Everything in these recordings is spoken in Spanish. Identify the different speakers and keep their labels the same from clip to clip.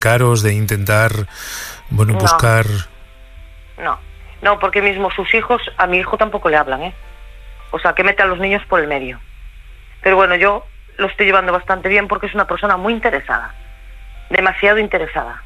Speaker 1: caros, de intentar, bueno, buscar...
Speaker 2: No, porque mismo sus hijos, a mi hijo tampoco le hablan, O sea, que mete a los niños por el medio. Pero bueno, yo lo estoy llevando bastante bien porque es una persona muy interesada. Demasiado interesada.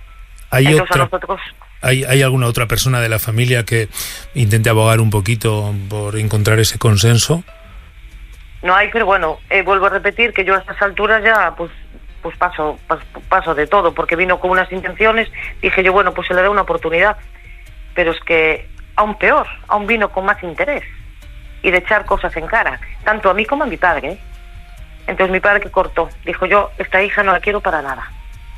Speaker 1: ¿Hay alguna otra persona de la familia que intente abogar un poquito por encontrar ese consenso?
Speaker 2: No hay, pero bueno, vuelvo a repetir que yo a estas alturas ya pues paso de todo, porque vino con unas intenciones, dije yo, bueno, pues se le da una oportunidad, pero es que aún peor, aún vino con más interés y de echar cosas en cara, tanto a mí como a mi padre, Entonces mi padre que cortó, dijo yo, esta hija no la quiero para nada.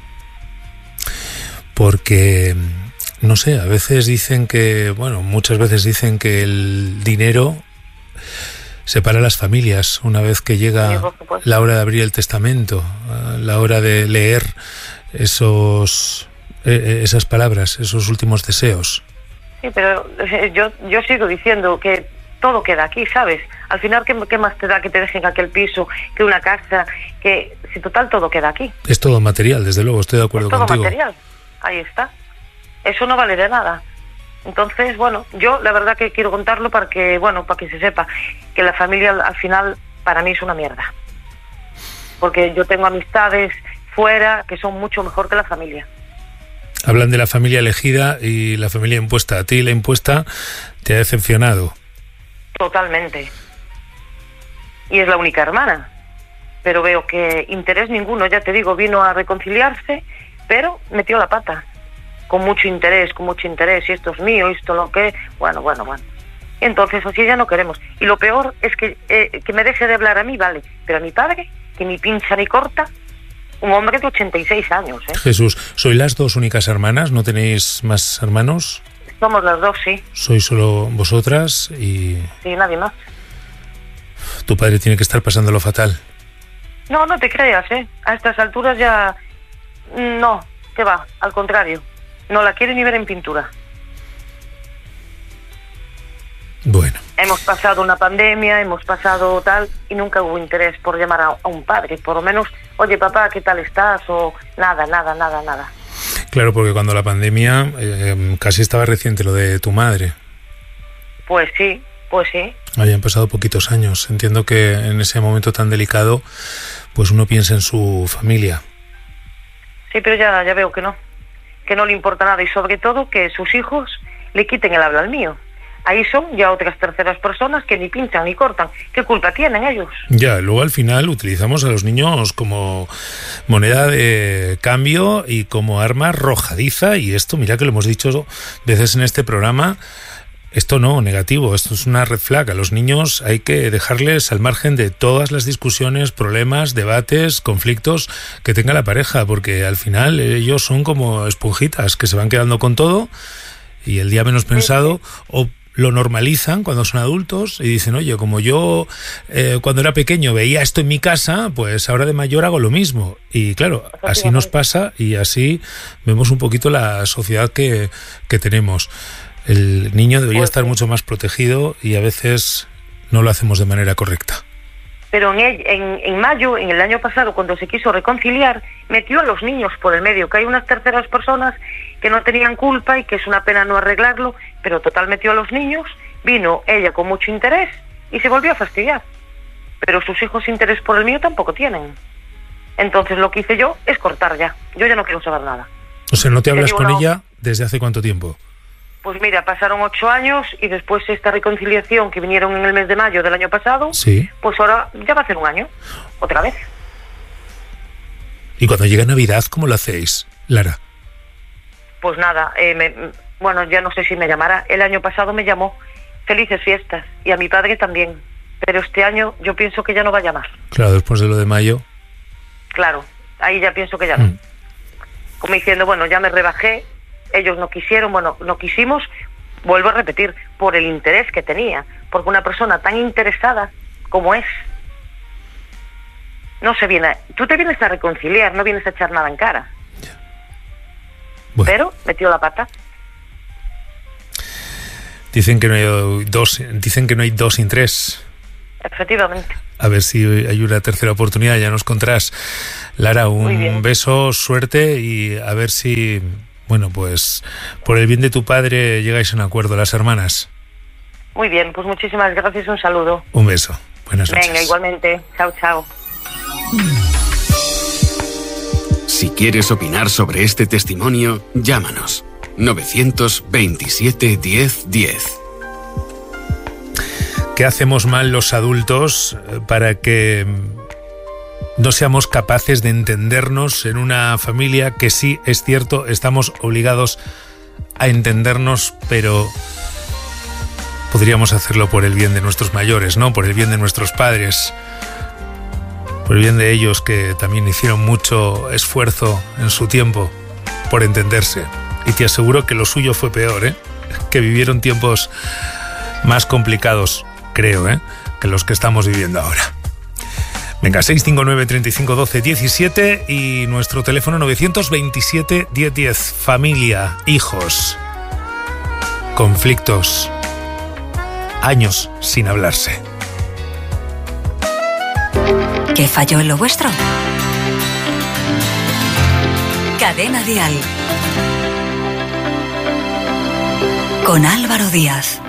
Speaker 1: Porque, no sé, a veces dicen que, bueno, muchas veces dicen que el dinero separa las familias una vez que llega la hora de abrir el testamento, la hora de leer esas palabras, esos últimos deseos.
Speaker 2: Sí, pero yo sigo diciendo que todo queda aquí, ¿sabes? Al final, ¿qué más te da que te dejen aquel piso, que una casa, que si total todo queda aquí?
Speaker 1: Es todo material, desde luego, estoy de acuerdo contigo.
Speaker 2: Es todo material, ahí está. Eso no vale de nada. Entonces, bueno, yo la verdad que quiero contarlo para que se sepa que la familia al final para mí es una mierda. Porque yo tengo amistades fuera que son mucho mejor que la familia.
Speaker 1: Hablan de la familia elegida y la familia impuesta. A ti la impuesta te ha decepcionado.
Speaker 2: Totalmente. Y es la única hermana. Pero veo que interés ninguno, ya te digo, vino a reconciliarse, pero metió la pata. Con mucho interés, y esto es mío, esto lo que... Bueno. Y entonces así ya no queremos. Y lo peor es que me deje de hablar a mí, vale, pero a mi padre, que ni pincha ni corta, un hombre de 86 años,
Speaker 1: Jesús, ¿sois las dos únicas hermanas? ¿No tenéis más hermanos?
Speaker 2: Somos las dos, sí.
Speaker 1: ¿Sois solo vosotras y...?
Speaker 2: Sí, nadie más.
Speaker 1: Tu padre tiene que estar pasándolo fatal.
Speaker 2: No te creas, A estas alturas ya... No, que va, al contrario. No la quiere ni ver en pintura.
Speaker 1: Bueno.
Speaker 2: Hemos pasado una pandemia, hemos pasado tal, y nunca hubo interés por llamar a un padre. Por lo menos, oye papá, ¿qué tal estás? O nada.
Speaker 1: Claro, porque cuando la pandemia casi estaba reciente lo de tu madre.
Speaker 2: Pues sí.
Speaker 1: Habían pasado poquitos años. Entiendo que en ese momento tan delicado, pues uno piensa en su familia.
Speaker 2: Sí, pero ya veo que no le importa nada, y sobre todo que sus hijos le quiten el habla al mío. Ahí son ya otras terceras personas que ni pinchan ni cortan. ¿Qué culpa tienen ellos? Ya,
Speaker 1: luego al final utilizamos a los niños como moneda de cambio y como arma arrojadiza, y esto, mira que lo hemos dicho veces en este programa, esto no, negativo, esto es una red flag. A los niños hay que dejarles al margen de todas las discusiones, problemas, debates, conflictos que tenga la pareja, porque al final ellos son como esponjitas que se van quedando con todo, y el día menos pensado o lo normalizan cuando son adultos y dicen, oye, como yo cuando era pequeño veía esto en mi casa, pues ahora de mayor hago lo mismo. Y claro, así nos pasa y así vemos un poquito la sociedad que tenemos. El niño debería estar mucho más protegido y a veces no lo hacemos de manera correcta.
Speaker 2: Pero en mayo, en el año pasado, cuando se quiso reconciliar, metió a los niños por el medio, que hay unas terceras personas que no tenían culpa y que es una pena no arreglarlo, pero total metió a los niños, vino ella con mucho interés y se volvió a fastidiar. Pero sus hijos interés por el mío tampoco tienen. Entonces lo que hice yo es cortar ya. Yo ya no quiero saber nada.
Speaker 1: O sea, ¿no te hablas con ella desde hace cuánto tiempo?
Speaker 2: Pues mira, pasaron 8 años y después esta reconciliación que vinieron en el mes de mayo del año pasado,
Speaker 1: sí.
Speaker 2: Pues ahora ya va a ser un año, otra vez.
Speaker 1: ¿Y cuando llega Navidad, cómo lo hacéis, Lara?
Speaker 2: Pues nada, ya no sé si me llamará. El año pasado me llamó, felices fiestas, y a mi padre también. Pero este año yo pienso que ya no va a llamar.
Speaker 1: Claro, después de lo de mayo.
Speaker 2: Claro, ahí ya pienso que ya no. Como diciendo, ya me rebajé. Ellos no quisieron, no quisimos, vuelvo a repetir, por el interés que tenía, porque una persona tan interesada como es, tú te vienes a reconciliar, no vienes a echar nada en cara. Bueno. Pero metió la pata. Dicen que no hay dos sin tres. efectivamente.
Speaker 1: A ver si hay una tercera oportunidad, ya nos contarás. Lara, un beso, suerte y a ver si, bueno, pues por el bien de tu padre llegáis a un acuerdo, las hermanas.
Speaker 2: Muy bien, pues muchísimas gracias y un saludo.
Speaker 1: Un beso. Buenas noches.
Speaker 2: Venga, igualmente. Chao, chao.
Speaker 3: Si quieres opinar sobre este testimonio, llámanos. 927 10 10.
Speaker 1: ¿Qué hacemos mal los adultos para que no seamos capaces de entendernos en una familia que sí, es cierto, estamos obligados a entendernos, pero podríamos hacerlo por el bien de nuestros mayores, ¿no? Por el bien de nuestros padres, por el bien de ellos que también hicieron mucho esfuerzo en su tiempo por entenderse. Y te aseguro que lo suyo fue peor, que vivieron tiempos más complicados, creo, que los que estamos viviendo ahora. Venga, 659 35 12 17 y nuestro teléfono 927 10 10. Familia, hijos, conflictos, años sin hablarse.
Speaker 4: ¿Qué falló en lo vuestro? Cadena Dial con Álvaro Díaz.